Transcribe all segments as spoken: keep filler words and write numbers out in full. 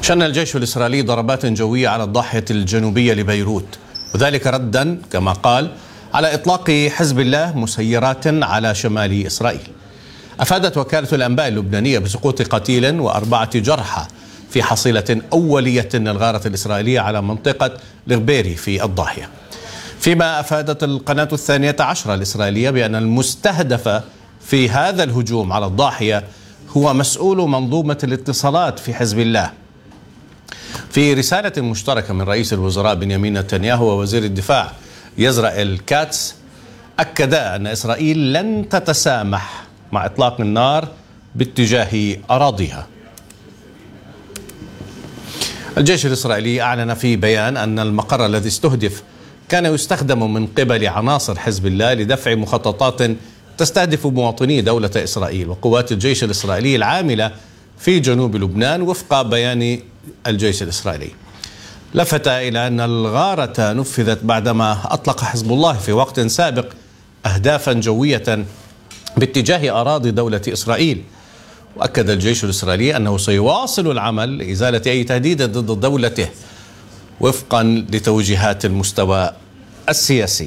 شن الجيش الإسرائيلي ضربات جوية على الضاحية الجنوبية لبيروت، وذلك ردا كما قال على إطلاق حزب الله مسيرات على شمال إسرائيل. أفادت وكالة الأنباء اللبنانية بسقوط قتيل وأربعة جرحى في حصيلة أولية للغارة الإسرائيلية على منطقة الغبيري في الضاحية، فيما أفادت القناة الثانية عشرة الإسرائيلية بأن المستهدف في هذا الهجوم على الضاحية هو مسؤول منظومة الاتصالات في حزب الله. في رسالة مشتركة من رئيس الوزراء بنيامين نتنياهو ووزير الدفاع يزرائيل كاتس، أكدا أن إسرائيل لن تتسامح مع إطلاق النار باتجاه أراضيها. الجيش الإسرائيلي أعلن في بيان أن المقر الذي استهدف كان يستخدم من قبل عناصر حزب الله لدفع مخططات تستهدف مواطني دولة إسرائيل وقوات الجيش الإسرائيلي العاملة في جنوب لبنان وفق بيان الجيش الإسرائيلي. لفت إلى أن الغارة نفذت بعدما أطلق حزب الله في وقت سابق أهدافا جوية باتجاه أراضي دولة إسرائيل. وأكد الجيش الإسرائيلي أنه سيواصل العمل لإزالة أي تهديد ضد دولته وفقا لتوجيهات المستوى السياسي.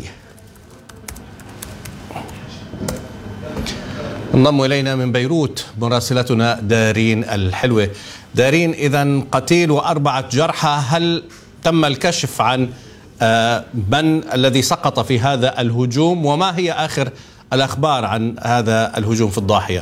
انضم إلينا من بيروت مراسلتنا دارين الحلوة. دارين، إذن قتيل وأربعة جرحى، هل تم الكشف عن من الذي سقط في هذا الهجوم وما هي آخر الأخبار عن هذا الهجوم في الضاحية؟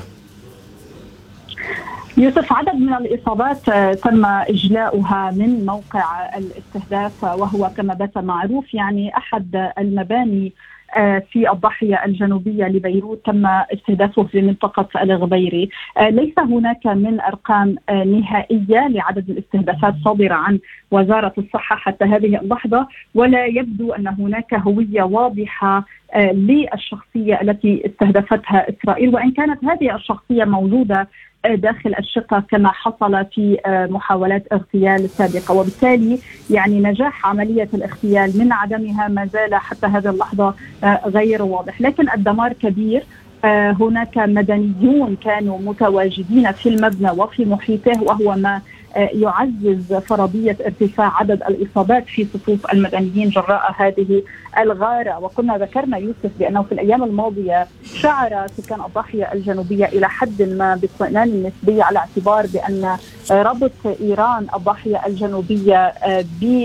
يوسف، عدد من الإصابات تم إجلاؤها من موقع الاستهداف، وهو كما بات معروف يعني أحد المباني في الضاحية الجنوبية لبيروت تم استهدافه في منطقة الغبيري. ليس هناك من أرقام نهائية لعدد الاستهدافات صادرة عن وزارة الصحة حتى هذه اللحظة، ولا يبدو أن هناك هوية واضحة للشخصية التي استهدفتها إسرائيل، وإن كانت هذه الشخصية موجودة داخل الشقة كما حصل في محاولات اغتيال سابقة، وبالتالي يعني نجاح عملية الاغتيال من عدمها ما زال حتى هذه اللحظة غير واضح. لكن الدمار كبير، هناك مدنيون كانوا متواجدين في المبنى وفي محيطه، وهو ما يعزز فرضية ارتفاع عدد الإصابات في صفوف المدنيين جراء هذه الغارة. وكنا ذكرنا يوسف بأنه في الأيام الماضية شعر سكان الضاحية الجنوبية إلى حد ما باطمئنان النسبي على اعتبار بأن ربط إيران الضاحية الجنوبية ب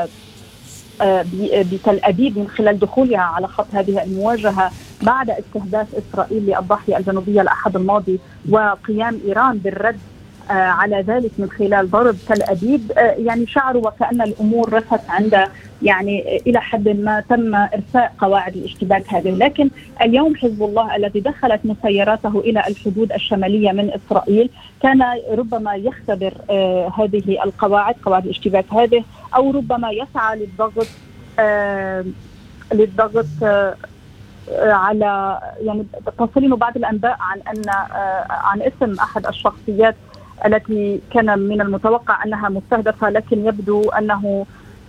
بتل أبيب من خلال دخولها على خط هذه المواجهة بعد استهداف إسرائيل للضاحية الجنوبية الأحد الماضي، وقيام إيران بالرد على ذلك من خلال ضرب تل أبيب، يعني شعروا وكأن الأمور رست عند يعني إلى حد ما تم إرساء قواعد الاشتباك هذه. لكن اليوم حزب الله الذي دخلت مسيراته إلى الحدود الشمالية من إسرائيل كان ربما يختبر هذه القواعد، قواعد الاشتباك هذه، أو ربما يسعى للضغط للضغط على يعني تصلين بعض الأنباء عن أن عن اسم أحد الشخصيات التي كان من المتوقع أنها مستهدفة، لكن يبدو أنه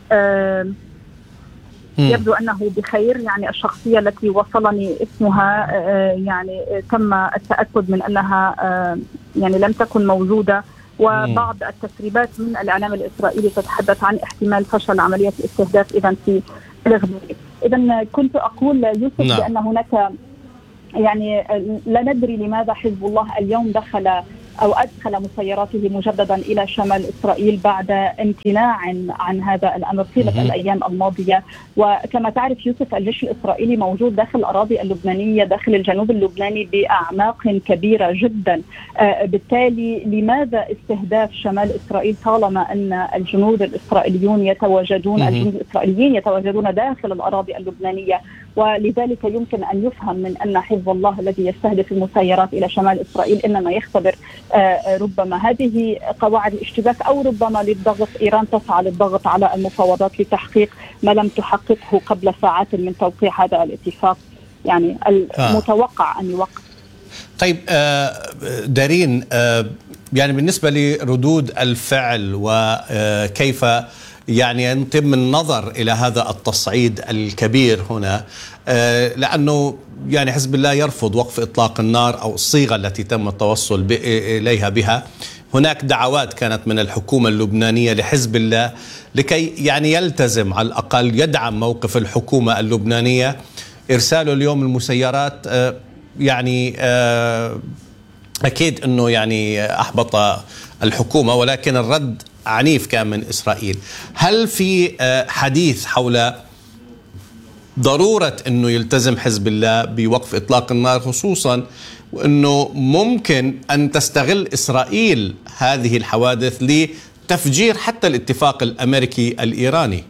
يبدو أنه بخير. يعني الشخصية التي وصلني اسمها يعني تم التأكد من أنها يعني لم تكن موجودة، وبعض التسريبات من الإعلام الإسرائيلي تتحدث عن احتمال فشل عملية الاستهداف إذن في الغبيري. إذن كنت أقول يوسف لا. بأن هناك يعني لا ندري لماذا حزب الله اليوم دخل أو أدخل مسيراته مجددا إلى شمال إسرائيل بعد امتناع عن هذا الأمر طيلة الأيام الماضية. وكما تعرف يوسف، الجيش الإسرائيلي موجود داخل الأراضي اللبنانية داخل الجنوب اللبناني بأعماق كبيرة جدا، آه بالتالي لماذا استهداف شمال إسرائيل طالما أن الجنود الإسرائيليون يتواجدون الجنود الإسرائيليين يتواجدون داخل الأراضي اللبنانية؟ ولذلك يمكن أن يفهم من أن حزب الله الذي يستهدف المسيرات إلى شمال إسرائيل إنما يختبر آه ربما هذه قواعد الاشتباك، أو ربما للضغط. إيران تسعى للضغط على المفاوضات لتحقيق ما لم تحققه قبل ساعات من توقيع هذا الاتفاق، يعني المتوقع أن يوقع. طيب دارين، يعني بالنسبة لردود الفعل وكيف يعني يتم النظر إلى هذا التصعيد الكبير هنا، لأنه يعني حزب الله يرفض وقف إطلاق النار أو الصيغة التي تم التوصل إليها بها هناك دعوات كانت من الحكومة اللبنانية لحزب الله لكي يعني يلتزم على الأقل يدعم موقف الحكومة اللبنانية. إرساله اليوم المسيرات يعني أكيد أنه يعني أحبط الحكومة، ولكن الرد عنيف كان من إسرائيل. هل في حديث حول ضرورة أنه يلتزم حزب الله بوقف إطلاق النار، خصوصا وأنه ممكن أن تستغل إسرائيل هذه الحوادث لتفجير حتى الاتفاق الأمريكي الإيراني؟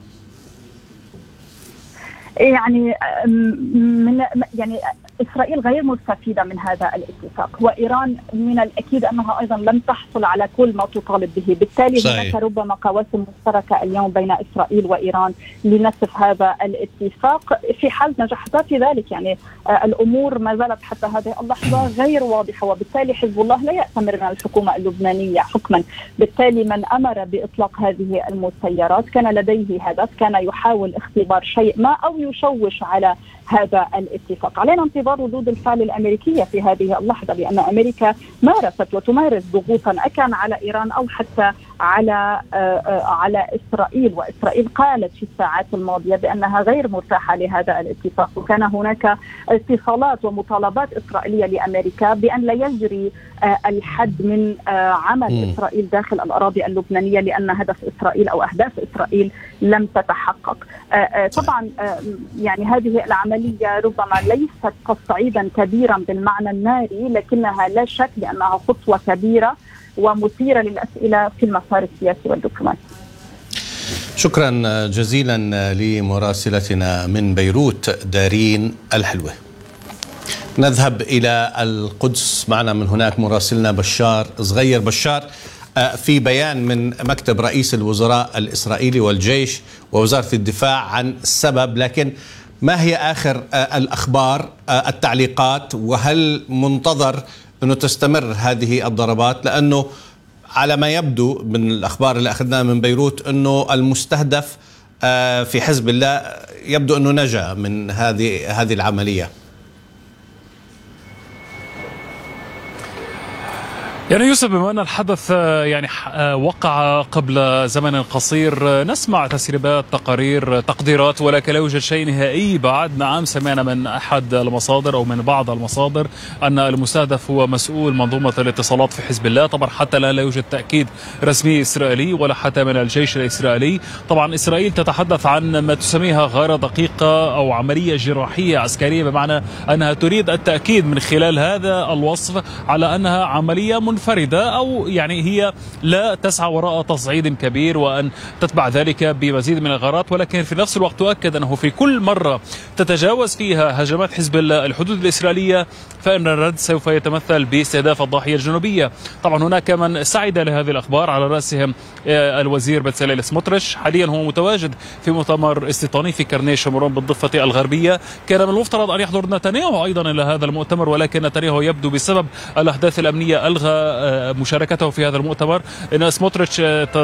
يعني من يعني إسرائيل غير مستفيدة من هذا الاتفاق، وإيران من الأكيد أنها أيضا لم تحصل على كل ما تطالب به، بالتالي صحيح. هناك ربما قواسم مشتركة اليوم بين إسرائيل وإيران لنسف هذا الاتفاق في حال نجحت في ذلك. يعني آه الأمور ما زالت حتى هذه اللحظة غير واضحة، وبالتالي حزب الله لا يأتمر من الحكومة اللبنانية حكما. بالتالي من أمر بإطلاق هذه المسيرات كان لديه هدف، كان يحاول اختبار شيء ما أو يشوش على هذا الاتفاق. علينا انتظار ردود الفعل الأمريكية في هذه اللحظة، لأن أمريكا مارست وتمارس ضغوطا أكان على إيران أو حتى على على إسرائيل، وإسرائيل قالت في الساعات الماضية بأنها غير مرتاحة لهذا الاتفاق، وكان هناك اتصالات ومطالبات إسرائيلية لأمريكا بأن لا يجري الحد من عمل م. إسرائيل داخل الأراضي اللبنانية، لأن هدف إسرائيل أو أهداف إسرائيل لم تتحقق. طبعا يعني هذه العملية ربما ليست تصعيدا كبيرا بالمعنى الناري، لكنها لا شك بأنها خطوة كبيرة ومثيرة للأسئلة في المسار السياسي والدبلوماسي. شكرا جزيلا لمراسلتنا من بيروت دارين الحلوة. نذهب إلى القدس، معنا من هناك مراسلنا بشار صغير. بشار، في بيان من مكتب رئيس الوزراء الإسرائيلي والجيش ووزارة الدفاع عن السبب، لكن ما هي آخر الأخبار التعليقات، وهل منتظر أنه تستمر هذه الضربات؟ لأنه على ما يبدو من الأخبار اللي أخذناها من بيروت أنه المستهدف في حزب الله يبدو أنه نجا من هذه هذه العملية. يعني يوسف، بما أن الحدث يعني وقع قبل زمن قصير، نسمع تسريبات، تقارير، تقديرات، ولكن لا يوجد شيء نهائي بعد. نعم، سمعنا من أحد المصادر أو من بعض المصادر أن المستهدف هو مسؤول منظومة الاتصالات في حزب الله. طبعا حتى الآن لا يوجد تأكيد رسمي إسرائيلي ولا حتى من الجيش الإسرائيلي. طبعا إسرائيل تتحدث عن ما تسميها غارة دقيقة أو عملية جراحية عسكرية، بمعنى أنها تريد التأكيد من خلال هذا الوصف على أنها عملية منفردة أو يعني هي لا تسعى وراء تصعيد كبير وأن تتبع ذلك بمزيد من الغارات، ولكن في نفس الوقت تؤكد أنه في كل مرة تتجاوز فيها هجمات حزب الله الحدود الإسرائيلية فإن الرد سوف يتمثل باستهداف الضاحية الجنوبية. طبعا هناك من سعد لهذه الأخبار، على رأسهم الوزير بتساليل سموتريتش. حاليا هو متواجد في مؤتمر استيطاني في كرني شمرون بالضفة الغربية. كان من المفترض أن يحضر نتنياهو أيضا إلى هذا المؤتمر، ولكن نتنياهو يبدو بسبب الأحداث الأمنية ألغى مشاركته في هذا المؤتمر. إن سموتريتش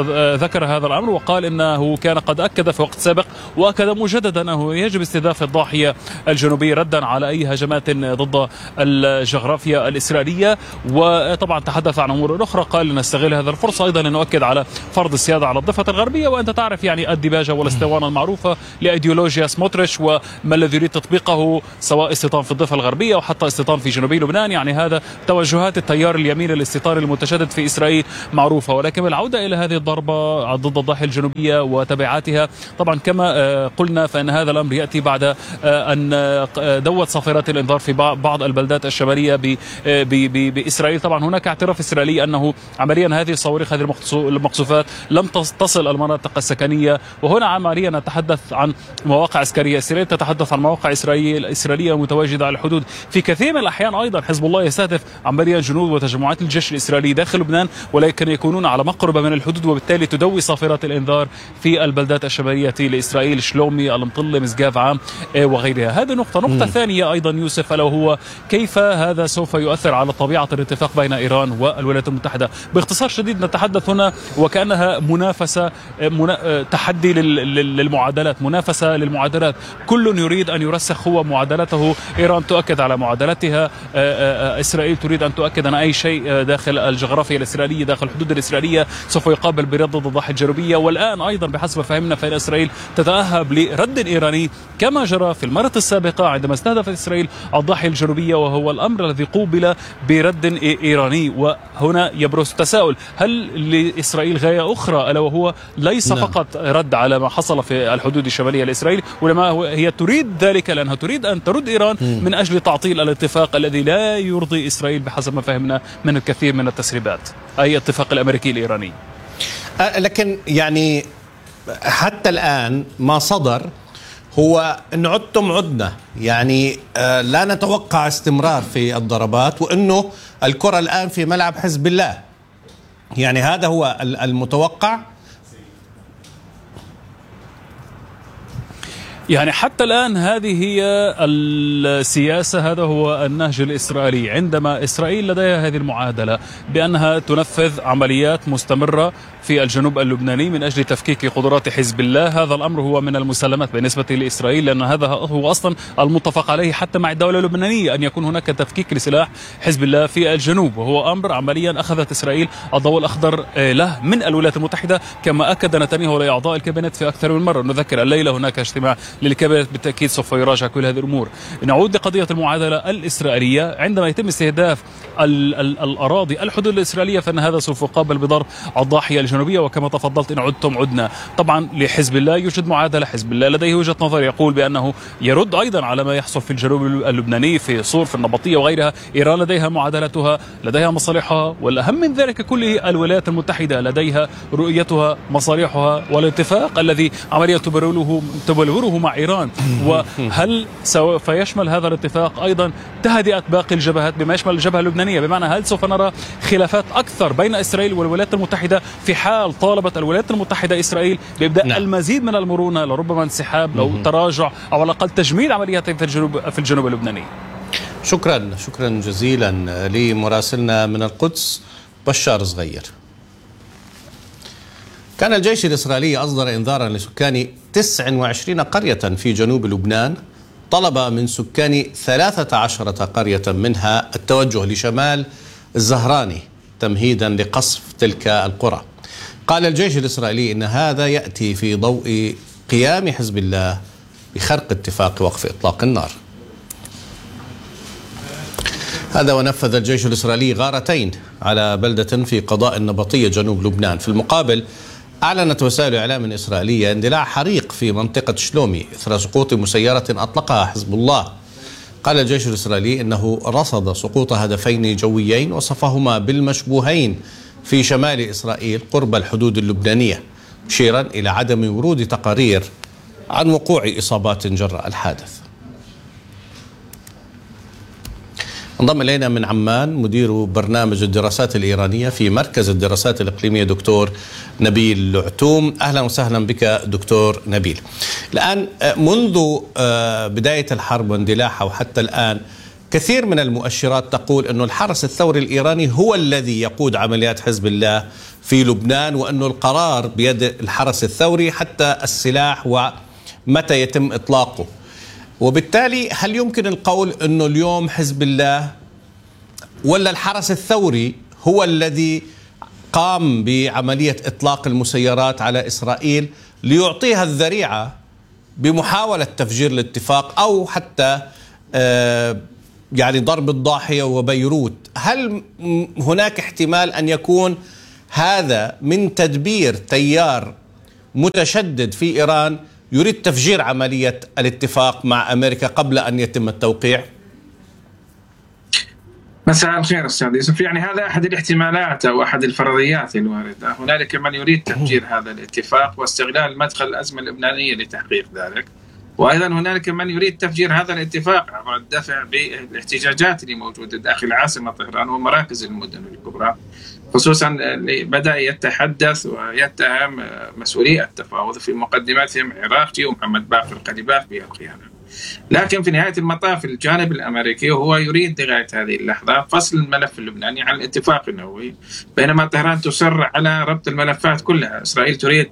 ذكر هذا الأمر وقال إنه كان قد أكد في وقت سابق وأكد مجددا أنه يجب استهداف الضاحية الجنوبية ردا على أي هجمات ضد الجغرافيا الإسرائيلية. وطبعا تحدث عن أمور أخرى، قال نستغل هذا الفرصة أيضا لنؤكد على فرض السيادة على الضفة الغربية، وأنت تعرف يعني الدباجة والاسطوانة المعروفة لأيديولوجيا سموتريتش وما الذي يريد تطبيقه سواء استيطان في الضفة الغربية أو حتى استيطان في جنوبي لبنان. يعني هذا توجهات التيار اليمين الاستيطاني المتشدد في إسرائيل معروفة. ولكن العودة إلى هذه الضربة ضد الضاحية الجنوبية وتبعاتها، طبعا كما قلنا فإن هذا الأمر يأتي بعد أن دوت صافرات الإنذار في بعض البلدات الشمالية بإسرائيل. طبعا هناك اعتراف إسرائيلي أنه عمليا هذه الصواريخ هذه المقصوفات لم تصل المناطق السكنية. وهنا عمليا نتحدث عن مواقع عسكرية إسرائيلية، تتحدث عن مواقع إسرائيلية متواجدة على الحدود. في كثير من الأحيان أيضا حزب الله يستهدف عمليا جنود وتجمعات الجيش الإسرائيلي داخل لبنان، ولكن يكونون على مقربة من الحدود، وبالتالي تدوي صافرات الإنذار في البلدات الشمالية لإسرائيل، شلومي، المطلة، مسقاف عام وغيرها. هذه نقطة. نقطة م. ثانية أيضا يوسف، ألا وهو كيف هذا سوف يؤثر على طبيعة الاتفاق بين إيران والولايات المتحدة. باختصار شديد نتحدث هنا وكأنها منافسة، منا... تحدي لل... للمعادلات، منافسة للمعادلات. كل يريد أن يرسخ هو معادلته، إيران تؤكد على معادلتها، إسرائيل تريد أن تؤكد أن أي شيء داخل الجغرافيا الإسرائيلية داخل الحدود الإسرائيلية سوف يقابل برد الضاحية الجنوبية. والآن أيضا بحسب ما فهمنا فإن إسرائيل تتأهب لرد إيراني كما جرى في المرة السابقة عندما استهدفت إسرائيل الضاحية الجنوبية، وهو الأمر الذي قوبل برد إيراني. وهنا يبرز التساؤل، هل لإسرائيل غاية أخرى ألا وهو ليس نعم. فقط رد على ما حصل في الحدود الشمالية لإسرائيل، ولما هي تريد ذلك لأنها تريد أن ترد إيران م. من أجل تعطيل الاتفاق الذي لا يرضي إسرائيل بحسب ما فهمنا من الكثير من التسريبات، أي اتفاق الأمريكي الإيراني. لكن يعني حتى الآن ما صدر هو أن عدتم عدنا، يعني لا نتوقع استمرار في الضربات، وأنه الكرة الآن في ملعب حزب الله، يعني هذا هو المتوقع. يعني حتى الآن هذه هي السياسة، هذا هو النهج الإسرائيلي. عندما إسرائيل لديها هذه المعادلة بأنها تنفذ عمليات مستمرة في الجنوب اللبناني من أجل تفكيك قدرات حزب الله، هذا الأمر هو من المسلمات بالنسبة لإسرائيل، لأن هذا هو أصلا المتفق عليه حتى مع الدولة اللبنانية، أن يكون هناك تفكيك لسلاح حزب الله في الجنوب، وهو أمر عمليا أخذت إسرائيل الضوء الأخضر له من الولايات المتحدة، كما أكد نتنياهو لأعضاء الكابينت في أكثر من مرة. نذكر الليلة هناك اجتماع للكابينت بالتأكيد سوف يراجع كل هذه الأمور. نعود لقضية المعادلة الإسرائيلية، عندما يتم استهداف ال ال الأراضي الحدود الإسرائيلية فإن هذا سوف يقابل بضرب الضاحية الجنوبية، وكما تفضلت إن عدتم عدنا. طبعا لحزب الله يوجد معادلة، حزب الله لديه وجهة نظر يقول بأنه يرد أيضا على ما يحصل في الجنوب اللبناني في صور في النبطية وغيرها. إيران لديها معادلتها، لديها مصالحها، والأهم من ذلك كله الولايات المتحدة لديها رؤيتها، مصالحها، والاتفاق الذي عمليا تبرره تبرره مع إيران. وهل سوف يشمل هذا الاتفاق أيضا تهدئة باقي الجبهات بما يشمل الجبهة اللبنانية؟ بمعنى هل سوف نرى خلافات أكثر بين إسرائيل والولايات المتحدة في حال طالبت الولايات المتحدة إسرائيل بإبداء نعم. المزيد من المرونة، لربما انسحاب لو تراجع أو على الأقل تجميد عمليات في الجنوب في الجنوب اللبناني؟ شكرا شكرا جزيلا لمراسلنا من القدس بشار صغير. كان الجيش الإسرائيلي أصدر إنذارا لسكان تسع وعشرين قرية في جنوب لبنان، طلب من سكان ثلاثة عشرة قرية منها التوجه لشمال الزهراني تمهيدا لقصف تلك القرى. قال الجيش الإسرائيلي إن هذا يأتي في ضوء قيام حزب الله بخرق اتفاق وقف إطلاق النار. هذا ونفذ الجيش الإسرائيلي غارتين على بلدة في قضاء النبطية جنوب لبنان. في المقابل أعلنت وسائل إعلام إسرائيلية اندلاع حريق في منطقة شلومي إثر سقوط مسيرة أطلقها حزب الله. قال الجيش الإسرائيلي إنه رصد سقوط هدفين جويين وصفهما بالمشبوهين في شمال إسرائيل قرب الحدود اللبنانية، مشيرا إلى عدم ورود تقارير عن وقوع إصابات جراء الحادث. انضم إلينا من عمان مدير برنامج الدراسات الإيرانية في مركز الدراسات الإقليمية دكتور نبيل لعتوم. أهلا وسهلا بك دكتور نبيل. الآن منذ بداية الحرب واندلاعها وحتى الآن كثير من المؤشرات تقول أن الحرس الثوري الإيراني هو الذي يقود عمليات حزب الله في لبنان، وأن القرار بيد الحرس الثوري حتى السلاح ومتى يتم إطلاقه. وبالتالي هل يمكن القول أنه اليوم حزب الله ولا الحرس الثوري هو الذي قام بعملية إطلاق المسيرات على إسرائيل ليعطيها الذريعة بمحاولة تفجير الاتفاق أو حتى آه يعني ضرب الضاحية وبيروت؟ هل هناك احتمال أن يكون هذا من تدبير تيار متشدد في إيران يريد تفجير عملية الاتفاق مع أمريكا قبل أن يتم التوقيع؟ مساء الخير أستاذ يوسف. يعني هذا أحد الاحتمالات أو أحد الفرضيات الواردة. هنالك من يريد تفجير هذا الاتفاق واستغلال مدخل الأزمة اللبنانية لتحقيق ذلك، وأيضا هنالك من يريد تفجير هذا الاتفاق عبر الدفع بالاحتجاجات اللي موجودة داخل العاصمة طهران ومراكز المدن الكبرى، خصوصا اللي بدأ يتحدث ويتهم مسؤولي التفاوض في مقدمتهم عراقجي ومحمد باقر القليباف بالخيانة. لكن في نهاية المطاف الجانب الأمريكي هو يريد لغاية هذه اللحظة فصل الملف اللبناني عن الاتفاق النووي، بينما طهران تصر على ربط الملفات كلها. إسرائيل تريد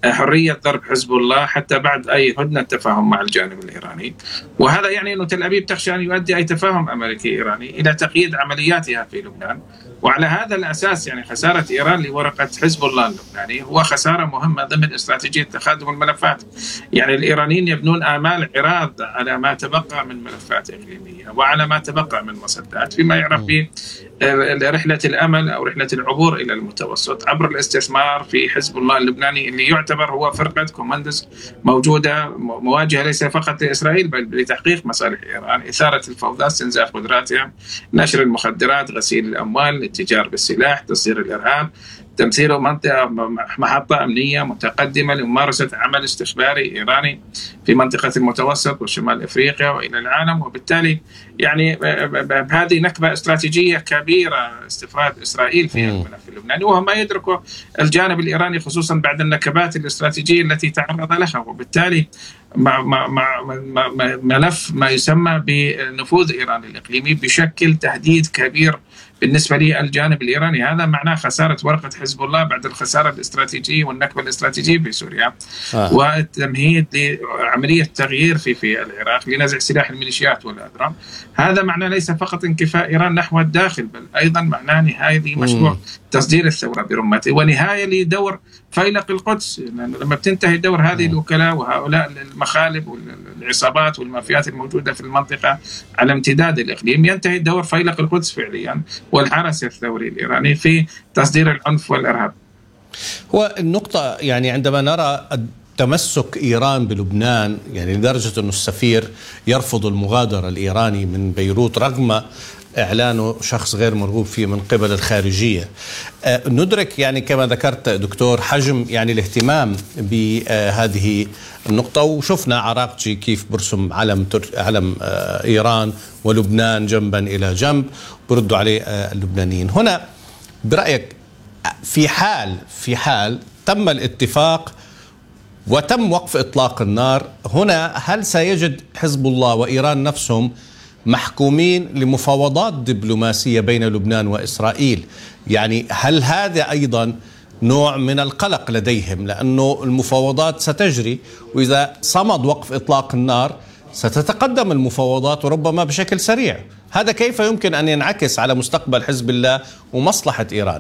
حرية ضرب حزب الله حتى بعد أي هدنة تفاهم مع الجانب الإيراني. وهذا يعني أن تل أبيب تخشى أن يؤدي أي تفاهم أمريكي إيراني إلى تقييد عملياتها في لبنان. وعلى هذا الأساس يعني خسارة إيران لورقة حزب الله اللبناني هو خسارة مهمة ضمن استراتيجية تخادم الملفات. يعني الإيرانيين يبنون آمال عراض على ما تبقى من ملفات إقليمية وعلى ما تبقى من مسدات فيما يعرف به رحلة الأمل أو رحلة العبور إلى المتوسط عبر الاستثمار في حزب الله اللبناني اللي يعتبر هو فرقة كوماندوز موجودة مواجهة ليس فقط لإسرائيل بل لتحقيق مصالح إيران، إثارة الفوضى، استنزاف قدراتها، نشر المخدرات، غسيل الأموال، التجار بالسلاح، تصدير الإرهاب، تمثيله منطقة محطة أمنية متقدمة لممارسة عمل استخباري إيراني في منطقة المتوسط وشمال أفريقيا وإلى العالم. وبالتالي يعني هذه نكبة استراتيجية كبيرة استفراد إسرائيل في الملف اللبناني، وهو ما يدركه الجانب الإيراني خصوصا بعد النكبات الاستراتيجية التي تعرض لها. وبالتالي مع مع مع ملف ما يسمى بنفوذ إيران الإقليمي بشكل تهديد كبير بالنسبة للجانب الإيراني. هذا معناه خسارة ورقة حزب الله بعد الخسارة الاستراتيجية والنكبة الاستراتيجية في سوريا آه. والتمهيد لعملية تغيير في في العراق لنزع سلاح الميليشيات والأذرع. هذا معناه ليس فقط انكفاء إيران نحو الداخل بل أيضا معناه نهاية لمشروع تصدير الثورة برمته ونهاية لدور فيلق القدس. لما بتنتهي دور هذه الوكلاء وهؤلاء المخالب والعصابات والمافيات الموجودة في المنطقة على امتداد الإقليم ينتهي دور فيلق القدس فعليا والحرس الثوري الإيراني في تصدير العنف والإرهاب. هو النقطة يعني عندما نرى تمسك إيران بلبنان يعني لدرجة أن السفير يرفض المغادرة الإيراني من بيروت رغم إعلانه شخص غير مرغوب فيه من قبل الخارجية. أه ندرك يعني كما ذكرت دكتور حجم يعني الاهتمام بهذه النقطة، وشفنا عراقجي كيف برسم علم علم أه إيران ولبنان جنبا إلى جنب بردوا عليه أه اللبنانيين. هنا برأيك في حال في حال تم الاتفاق وتم وقف إطلاق النار، هنا هل سيجد حزب الله وإيران نفسهم محكومين لمفاوضات دبلوماسية بين لبنان وإسرائيل؟ يعني هل هذا أيضا نوع من القلق لديهم؟ لأنه المفاوضات ستجري وإذا صمد وقف إطلاق النار ستتقدم المفاوضات وربما بشكل سريع. هذا كيف يمكن أن ينعكس على مستقبل حزب الله ومصلحة إيران؟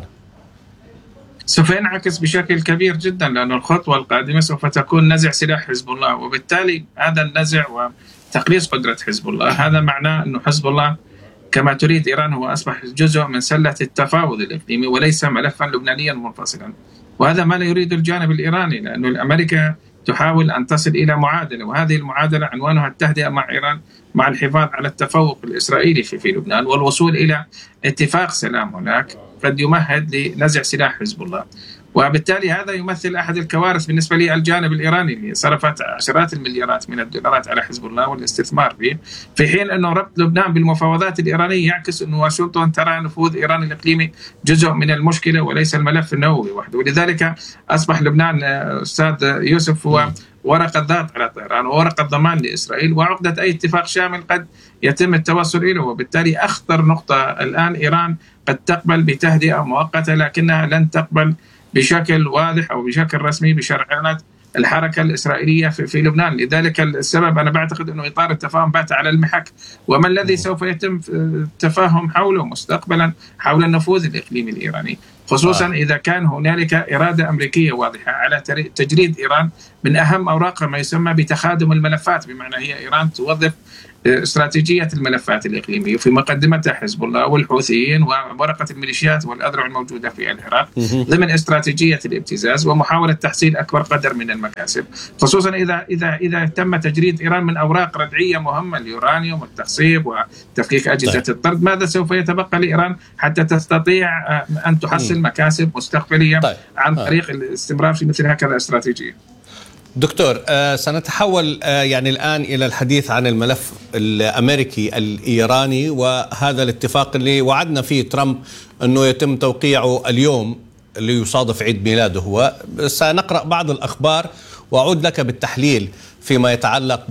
سوف ينعكس بشكل كبير جدا لأن الخطوة القادمة سوف تكون نزع سلاح حزب الله، وبالتالي هذا النزع وتقليص قدرة حزب الله هذا معناه أنه حزب الله كما تريد إيران هو أصبح جزء من سلة التفاوض الإقليمي وليس ملفا لبنانيا منفصلا، وهذا ما لا يريد الجانب الإيراني لأنه الأمريكا تحاول أن تصل إلى معادلة، وهذه المعادلة عنوانها التهدئة مع إيران مع الحفاظ على التفوق الإسرائيلي في, في لبنان والوصول إلى اتفاق سلام هناك قد يمهد لنزع سلاح حزب الله. وبالتالي هذا يمثل أحد الكوارث بالنسبة للجانب الإيراني اللي صرفت عشرات المليارات من الدولارات على حزب الله والاستثمار فيه، في حين أنه ربط لبنان بالمفاوضات الإيرانية يعكس أن واشنطن ترى نفوذ إيران الإقليمي جزء من المشكلة وليس الملف النووي وحده، ولذلك أصبح لبنان أستاذ يوسف هو ورقة ضغط على طهران وورقة ضمان لإسرائيل وعقدة أي اتفاق شامل قد يتم التوصل إليه. وبالتالي أخطر نقطة الآن إيران قد تقبل بتهدئة مؤقتة لكنها لن تقبل بشكل واضح أو بشكل رسمي بشرعنة الحركة الإسرائيلية في, في لبنان. لذلك السبب أنا بعتقد أنه إطار التفاهم بات على المحك، وما الذي سوف يتم التفاهم حوله مستقبلا حول النفوذ الإقليمي الإيراني، خصوصا إذا كان هنالك إرادة أمريكية واضحة على تجريد إيران من أهم أوراقها ما يسمى بتخادم الملفات، بمعنى هي إيران توظف استراتيجية الملفات الإقليمية في مقدمتها حزب الله والحوثيين وورقة الميليشيات والأذرع الموجودة في العراق ضمن استراتيجية الابتزاز ومحاولة تحصيل أكبر قدر من المكاسب، خصوصا إذا إذا إذا تم تجريد إيران من أوراق ردعية مهمة اليورانيوم والتخصيب وتفكيك أجهزة طيب. الطرد. ماذا سوف يتبقى لإيران حتى تستطيع أن تحصل مكاسب مستقبلية طيب. عن طريق الاستمرار في مثل هكذا استراتيجية؟ دكتور آه سنتحول آه يعني الآن إلى الحديث عن الملف الأمريكي الإيراني وهذا الاتفاق اللي وعدنا فيه ترامب أنه يتم توقيعه اليوم اللي يصادف عيد ميلاده. هو سنقرأ بعض الأخبار وأعود لك بالتحليل فيما يتعلق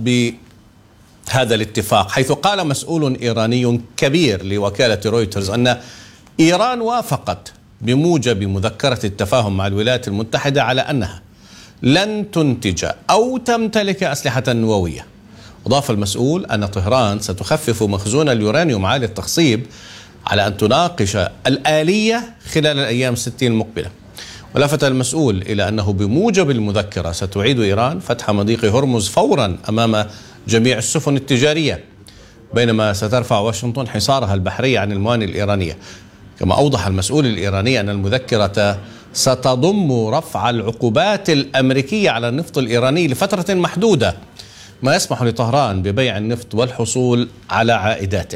بهذا الاتفاق، حيث قال مسؤول إيراني كبير لوكالة رويترز أن إيران وافقت بموجب مذكرة التفاهم مع الولايات المتحدة على أنها لن تنتج أو تمتلك أسلحة نووية. أضاف المسؤول أن طهران ستخفف مخزون اليورانيوم عالي التخصيب على أن تناقش الآلية خلال الأيام الستين المقبلة. ولفت المسؤول إلى أنه بموجب المذكرة ستعيد إيران فتح مضيق هرمز فورا أمام جميع السفن التجارية، بينما سترفع واشنطن حصارها البحري عن الموانئ الإيرانية. كما أوضح المسؤول الإيراني أن المذكرة ستضم رفع العقوبات الأمريكية على النفط الإيراني لفترة محدودة، ما يسمح لطهران ببيع النفط والحصول على عائداته.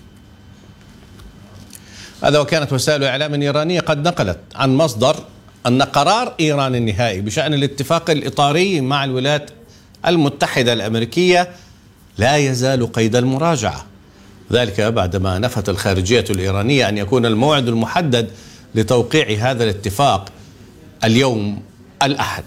هذا وكانت وسائل إعلام إيرانية قد نقلت عن مصدر أن قرار إيران النهائي بشأن الاتفاق الإطاري مع الولايات المتحدة الأمريكية لا يزال قيد المراجعة، ذلك بعدما نفت الخارجية الإيرانية أن يكون الموعد المحدد لتوقيع هذا الاتفاق اليوم الأحد.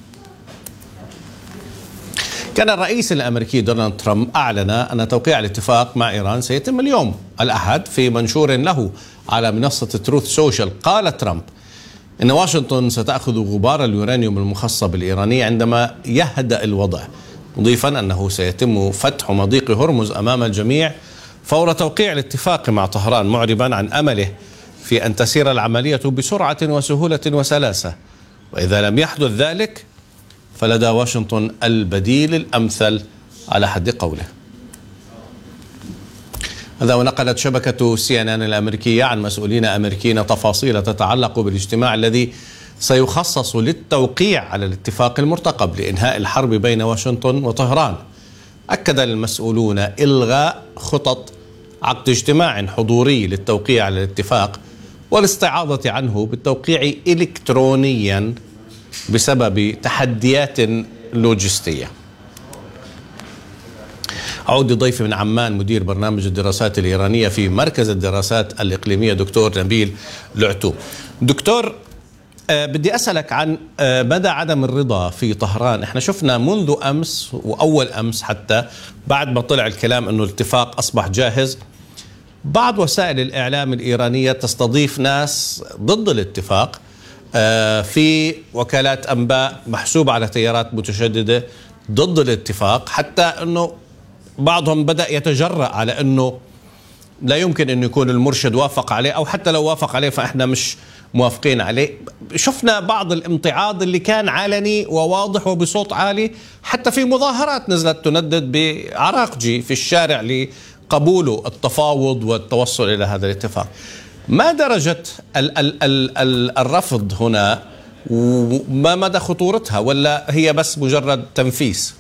كان الرئيس الأمريكي دونالد ترامب أعلن أن توقيع الاتفاق مع إيران سيتم اليوم الأحد. في منشور له على منصة تروث سوشيال قال ترامب إن واشنطن ستأخذ غبار اليورانيوم المخصب الإيراني عندما يهدأ الوضع، مضيفا أنه سيتم فتح مضيق هرمز أمام الجميع فور توقيع الاتفاق مع طهران، معربا عن أمله في أن تسير العملية بسرعة وسهولة وسلاسة، وإذا لم يحدث ذلك فلدى واشنطن البديل الأمثل على حد قوله. هذا ونقلت شبكة سي إن إن الأمريكية عن مسؤولين أمريكيين تفاصيل تتعلق بالاجتماع الذي سيخصص للتوقيع على الاتفاق المرتقب لإنهاء الحرب بين واشنطن وطهران. أكد المسؤولون إلغاء خطط عقد اجتماع حضوري للتوقيع على الاتفاق والاستعاضة عنه بالتوقيع إلكترونيا بسبب تحديات لوجستية. أعود لضيفي من عمان مدير برنامج الدراسات الإيرانية في مركز الدراسات الإقليمية دكتور نبيل العتوب. دكتور، أه بدي أسألك عن أه مدى عدم الرضا في طهران. احنا شفنا منذ أمس وأول أمس حتى بعد ما طلع الكلام أنه الاتفاق أصبح جاهز، بعض وسائل الإعلام الإيرانية تستضيف ناس ضد الاتفاق أه في وكالات أنباء محسوبة على تيارات متشددة ضد الاتفاق، حتى أنه بعضهم بدأ يتجرأ على أنه لا يمكن أن يكون المرشد وافق عليه، أو حتى لو وافق عليه فإحنا مش موافقين عليه. شفنا بعض الامتعاض اللي كان علني وواضح وبصوت عالي، حتى في مظاهرات نزلت تندد بعراقجي في الشارع لقبوله التفاوض والتوصل إلى هذا الاتفاق. ما درجة ال ال ال ال الرفض هنا، وما مدى خطورتها، ولا هي بس مجرد تنفيس؟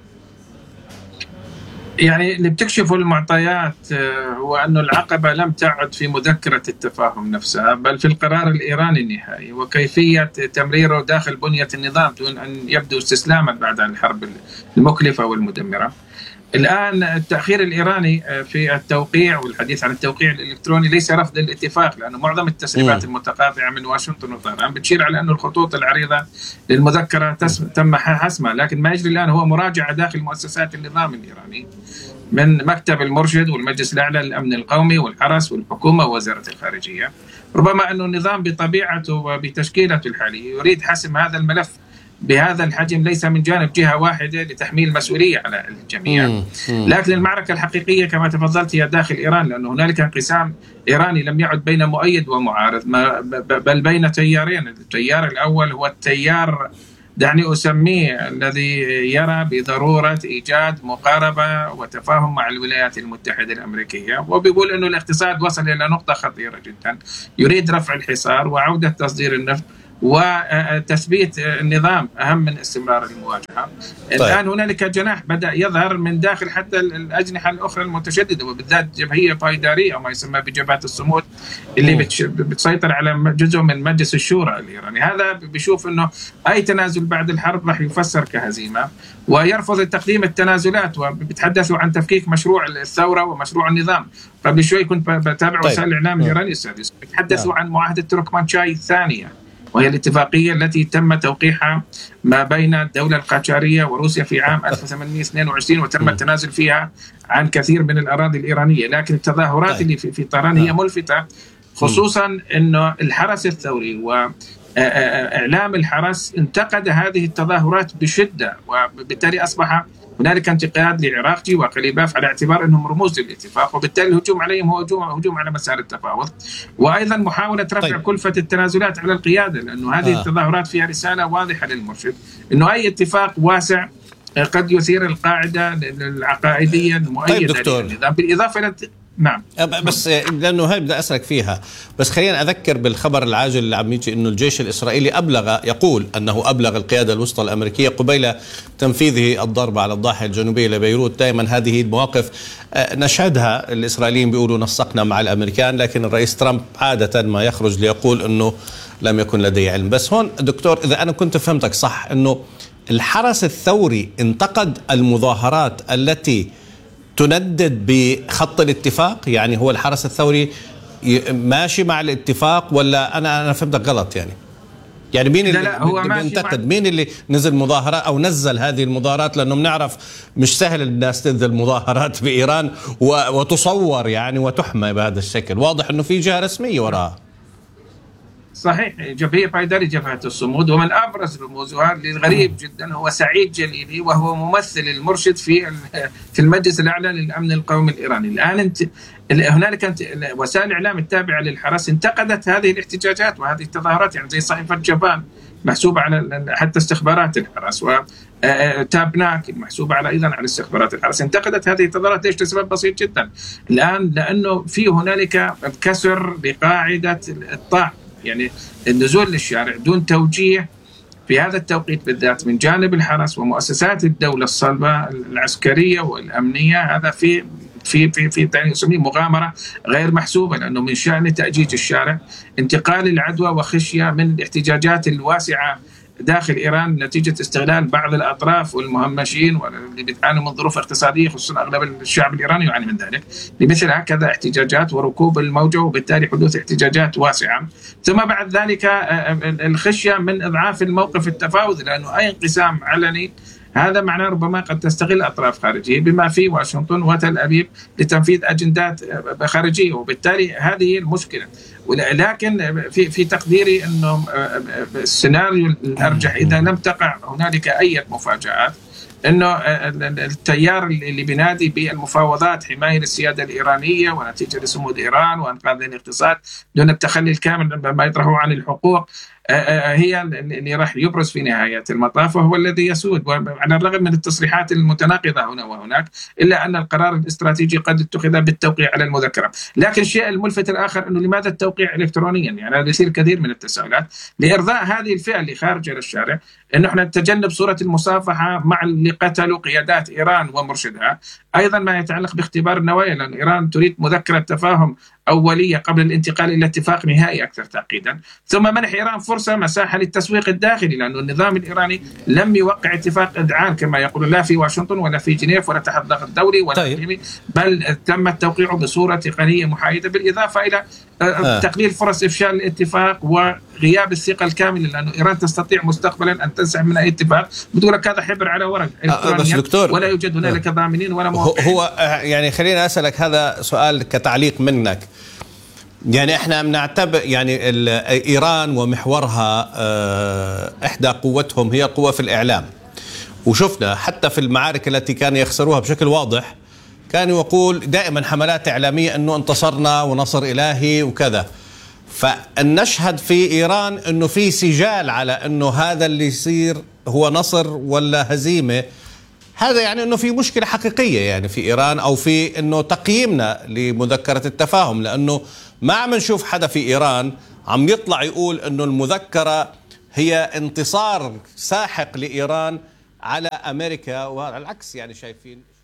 يعني اللي بتكشفه المعطيات هو أنه العقبة لم تعد في مذكرة التفاهم نفسها، بل في القرار الإيراني النهائي وكيفية تمريره داخل بنية النظام دون أن يبدو استسلاما بعد الحرب المكلفة والمدمرة. الآن التأخير الإيراني في التوقيع والحديث عن التوقيع الإلكتروني ليس رفض الاتفاق، لأنه معظم التسريبات المتقاطعة من واشنطن وطهران بتشير على أن الخطوط العريضة للمذكرة تم حسمها، لكن ما يجري الآن هو مراجعة داخل مؤسسات النظام الإيراني من مكتب المرشد والمجلس الأعلى للأمن القومي والحرس والحكومة ووزارة الخارجية. ربما أن النظام بطبيعته وبتشكيلته الحالية يريد حسم هذا الملف بهذا الحجم، ليس من جانب جهة واحدة لتحميل مسؤولية على الجميع، لكن المعركة الحقيقية كما تفضلت هي داخل إيران، لأنه هنالك انقسام إيراني لم يعد بين مؤيد ومعارض، بل بين تيارين. التيار الأول هو التيار دعني أسميه الذي يرى بضرورة إيجاد مقاربة وتفاهم مع الولايات المتحدة الأمريكية، وبيقول أنه الاقتصاد وصل إلى نقطة خطيرة جدا، يريد رفع الحصار وعودة تصدير النفط وتثبيت النظام أهم من استمرار المواجهة. طيب. الآن هنالك جناح بدأ يظهر من داخل حتى الأجنحة الأخرى المتشددة، وبالذات جبهية بايدارية أو ما يسمى بجبهة الصمود اللي بتش... بتسيطر على جزء من مجلس الشورى الإيراني. هذا بيشوف أنه أي تنازل بعد الحرب راح يفسر كهزيمة، ويرفض تقديم التنازلات، وبيتحدثوا عن تفكيك مشروع الثورة ومشروع النظام. قبل شوي كنت بتابع طيب. وسائل الإعلام الإيراني السادس بيتحدثوا عن معاهدة تركمانشاي الثانية، وهي الاتفاقية التي تم توقيعها ما بين الدولة القاجارية وروسيا في عام ألف وثمانمئة واثنين وعشرين، وتم التنازل فيها عن كثير من الأراضي الإيرانية. لكن التظاهرات اللي في, في طهران هي ملفتة، خصوصا أنه الحرس الثوري إعلام الحرس انتقد هذه التظاهرات بشدة، وبالتالي أصبح هنالك انتقاد لعراقجي وقليباف على اعتبار أنهم رموز للاتفاق، وبالتالي الهجوم عليهم هو هجوم هجوم على مسار التفاوض، وأيضا محاولة رفع طيب. كلفة التنازلات على القيادة، لأنه هذه آه. التظاهرات فيها رسالة واضحة للمرشد أنه أي اتفاق واسع قد يثير القاعدة العقائدية المؤيدة طيب دكتور. للنظام، بالإضافة إلى نعم بس لأنه هاي بدي أسألك فيها، بس خلينا أذكر بالخبر العاجل اللي عم يجي إنه الجيش الإسرائيلي أبلغ يقول أنه أبلغ القيادة الوسطى الأمريكية قبيل تنفيذه الضربة على الضاحية الجنوبية لبيروت. دائما هذه المواقف نشهدها، الإسرائيليين بيقولوا نسقنا مع الأمريكان، لكن الرئيس ترامب عادة ما يخرج ليقول أنه لم يكن لديه علم. بس هون دكتور إذا أنا كنت فهمتك صح، أنه الحرس الثوري انتقد المظاهرات التي تندد بخط الاتفاق، يعني هو الحرس الثوري ماشي مع الاتفاق ولا أنا أنا فهمتك غلط؟ يعني يعني مين اللي لا هو بينتقد؟ مين اللي نزل مظاهرات أو نزل هذه المظاهرات؟ لأنه بنعرف مش سهل الناس تنزل مظاهرات بإيران وتصور يعني وتحمى بهذا الشكل، واضح أنه في جهة رسمية وراها. صحيح، جبهة بايداري جبهة الصمود، ومن أبرز رموزها للغريب جدا هو سعيد جليلي، وهو ممثل المرشد في في المجلس الأعلى للأمن القومي الإيراني. الآن انت هنالك وسائل الإعلام التابعة للحرس انتقدت هذه الاحتجاجات وهذه التظاهرات، يعني زي صحيفة جبان محسوبة على حتى استخبارات الحرس، وتابناك محسوبة على أيضا على استخبارات الحرس، انتقدت هذه التظاهرات. ليش؟ لسبب بسيط جدا، الآن لأنه في هنالك كسر لقاعدة الطاعة، يعني النزول للشارع دون توجيه في هذا التوقيت بالذات من جانب الحرس ومؤسسات الدولة الصلبة العسكرية والأمنية، هذا في في في في تسميه مغامرة غير محسوبة، لأنه من شأن تأجيج الشارع انتقال العدوى وخشية من الاحتجاجات الواسعة داخل إيران نتيجة استغلال بعض الأطراف والمهمشين واللي بيتعانوا من ظروف اقتصادية، خصوصا أغلب الشعب الإيراني يعاني من ذلك، لمثل هكذا احتجاجات وركوب الموجة، وبالتالي حدوث احتجاجات واسعة. ثم بعد ذلك الخشية من إضعاف الموقف التفاوضي، لأنه أي انقسام علني هذا معناه ربما قد تستغل أطراف خارجية بما في واشنطن وتل أبيب لتنفيذ أجندات خارجية، وبالتالي هذه المشكلة. ولكن في في تقديري أنه السيناريو الأرجح إذا لم تقع هنالك أي مفاجآت، أنه التيار اللي بينادي بالمفاوضات حماية للسيادة الإيرانية ونتيجة لصمود إيران وإنقاذ الاقتصاد دون التخلي الكامل ما يطرحه عن الحقوق، هي اللي راح يبرز في نهاية المطاف وهو الذي يسود. وعلى الرغم من التصريحات المتناقضة هنا وهناك، إلا أن القرار الاستراتيجي قد اتخذ بالتوقيع على المذكرة. لكن الشيء الملفت الآخر أنه لماذا التوقيع إلكترونيا؟ يعني هذا يصير كثير من التساؤلات لإرضاء هذه الفئة اللي خارجة للشارع، أنه احنا نتجنب صورة المصافحة مع اللي قتلوا قيادات إيران ومرشدها. أيضا ما يتعلق باختبار النوايا، لأن إيران تريد مذكرة تفاهم أولية قبل الانتقال إلى اتفاق نهائي أكثر تعقيدا، ثم منح إيران فرصة مساحة للتسويق الداخلي، لأن النظام الإيراني لم يوقع اتفاق إذعان كما يقول، لا في واشنطن ولا في جنيف ولا تحت ضغط دولي ولا طيب. بل تم التوقيع بصورة تقنية محايدة، بالإضافة إلى آه. تقليل فرص إفشال الاتفاق وغياب الثقة الكاملة، لأنه إيران تستطيع مستقبلا أن تنسحب من أي اتفاق بدون كذا حبر على ورق آه ولا يوجد هنالك ضامنين ولا موقعين. هو يعني خلينا أسألك هذا سؤال كتعليق منك، يعني احنا بنعتبر يعني ايران ومحورها احدى قوتهم هي قوة في الاعلام، وشفنا حتى في المعارك التي كانوا يخسروها بشكل واضح كانوا يقول دائما حملات اعلامية انه انتصرنا ونصر الهي وكذا. فنشهد في ايران انه في سجال على انه هذا اللي يصير هو نصر ولا هزيمة. هذا يعني انه في مشكلة حقيقية يعني في ايران، او في انه تقييمنا لمذكرة التفاهم، لانه ما عم نشوف حدا في ايران عم يطلع يقول انه المذكرة هي انتصار ساحق لايران على امريكا، وعلى العكس يعني شايفين